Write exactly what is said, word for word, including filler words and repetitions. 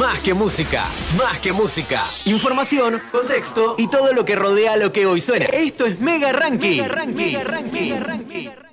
Más que música, más que música. Información, contexto y todo lo que rodea lo que hoy suena. Esto es Mega Ranking. Mega Ranking. Mega Ranking. Mega Ranking.